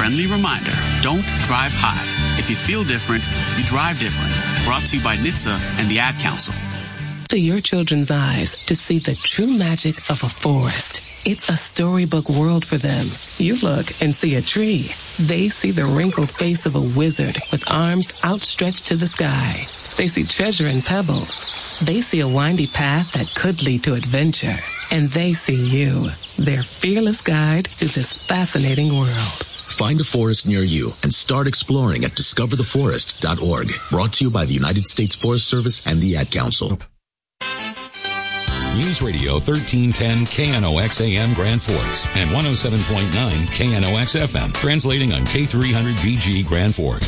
friendly reminder, don't drive high. If you feel different, you drive different. Brought to you by NHTSA and the Ad Council. To your children's eyes to see the true magic of a forest. It's a storybook world for them. You look and see a tree. They see the wrinkled face of a wizard with arms outstretched to the sky. They see treasure in pebbles. They see a windy path that could lead to adventure. And they see you, their fearless guide through this fascinating world. Find a forest near you and start exploring at discovertheforest.org. Brought to you by the United States Forest Service and the Ad Council. News Radio 1310 KNOX AM Grand Forks and 107.9 KNOX FM. Translating on K300BG Grand Forks.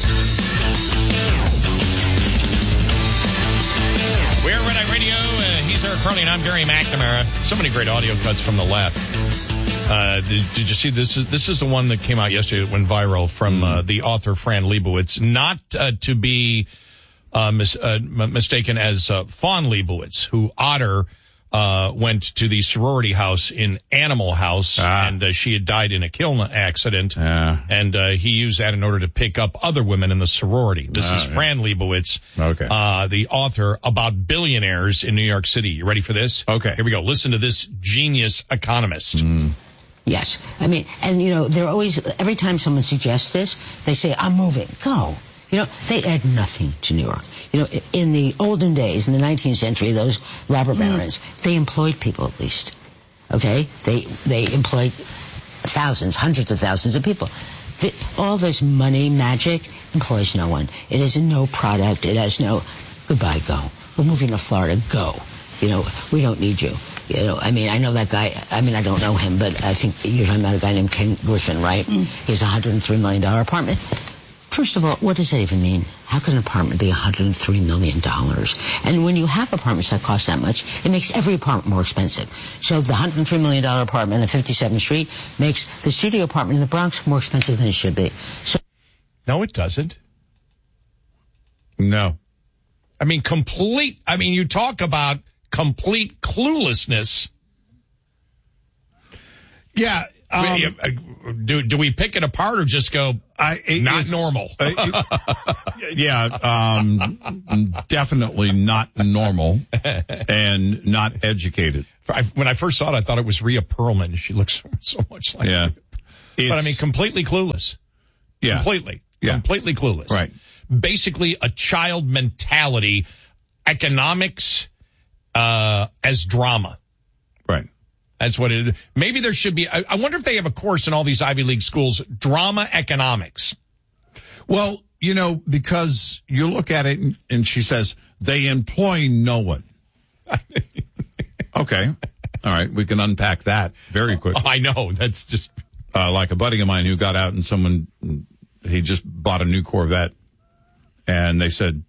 We're Red Eye Radio. He's Eric Carney and I'm Gary McNamara. So many great audio cuts from the left. Did you see this? This is the one that came out yesterday that went viral from the author Fran Lebowitz. Not to be mistaken as Fawn Lebowitz, who Otter went to the sorority house in Animal House, and she had died in a kiln accident, and he used that in order to pick up other women in the sorority. This is Fran Lebowitz, the author, about billionaires in New York City. You ready for this? Okay. Here we go. Listen to this genius economist. Yes. I mean, and, you know, they're always, every time someone suggests this, they say, I'm moving. Go. You know, they add nothing to New York. You know, in the olden days, in the 19th century, those robber barons, they employed people at least. Okay? They employed thousands, hundreds of thousands of people. All this money, magic, employs no one. It is no product. It has no, goodbye, go. We're moving to Florida, go. You know, we don't need you. You know, I mean, I know that guy. I mean, I don't know him, but I think you're talking about a guy named Ken Griffin, right? He has a $103 million apartment. First of all, what does that even mean? How can an apartment be $103 million? And when you have apartments that cost that much, it makes every apartment more expensive. So the $103 million apartment on 57th Street makes the studio apartment in the Bronx more expensive than it should be. So, no, it doesn't. No. I mean, you talk about complete cluelessness. Yeah. Do we pick it apart or just go, not normal? Definitely not normal and not educated. When I first saw it, I thought it was Rhea Perlman. She looks so much like her. But I mean, completely clueless. Yeah. Completely clueless. Right. Basically a child mentality, economics as drama. Right. That's what it is. Maybe there should be, I wonder if they have a course in all these Ivy League schools, drama economics. Well, you know, because you look at it and she says, they employ no one. Okay. All right. We can unpack that very quickly. I know. That's just. Like a buddy of mine who got out and he just bought a new Corvette and they said,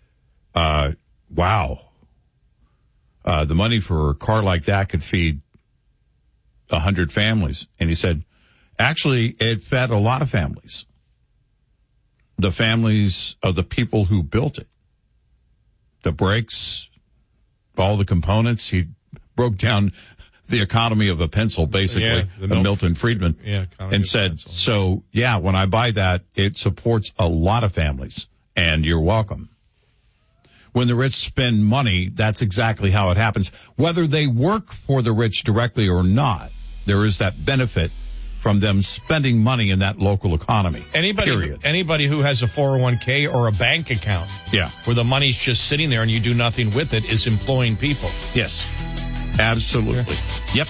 wow, the money for a car like that could feed 100 families. And he said, actually, it fed a lot of families. The families of the people who built it. The brakes, all the components. He broke down the economy of a pencil, basically, Milton Friedman, and said, so, yeah, when I buy that, it supports a lot of families, and you're welcome. When the rich spend money, that's exactly how it happens. Whether they work for the rich directly or not, there is that benefit from them spending money in that local economy. Anybody who has a 401k or a bank account, where the money's just sitting there and you do nothing with it, is employing people. Yes, absolutely. Sure. Yep.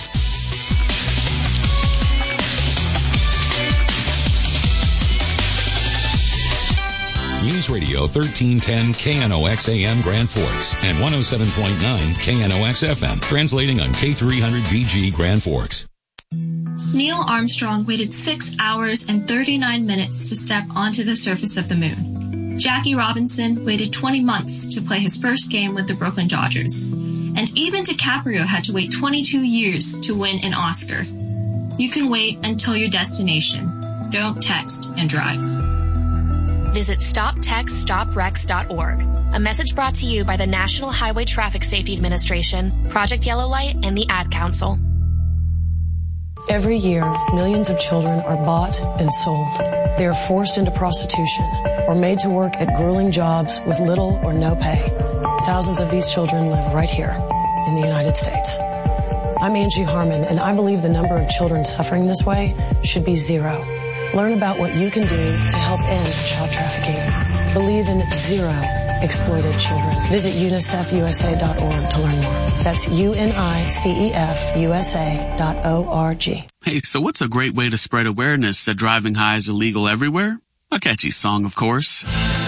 News Radio 1310 KNOX AM Grand Forks and 107.9 KNOX FM. Translating on K300BG Grand Forks. Neil Armstrong waited 6 hours and 39 minutes to step onto the surface of the moon. Jackie Robinson waited 20 months to play his first game with the Brooklyn Dodgers. And even DiCaprio had to wait 22 years to win an Oscar. You can wait until your destination. Don't text and drive. Visit StopTextStopWrecks.org. A message brought to you by the National Highway Traffic Safety Administration, Project Yellow Light, and the Ad Council. Every year, millions of children are bought and sold. They are forced into prostitution or made to work at grueling jobs with little or no pay. Thousands of these children live right here in the United States. I'm Angie Harmon, and I believe the number of children suffering this way should be 0. Learn about what you can do to help end child trafficking. Believe in 0 exploited children. Visit UNICEFUSA.org to learn more. That's UNICEFUSA.org. Hey, so what's a great way to spread awareness that driving high is illegal everywhere? A catchy song, of course.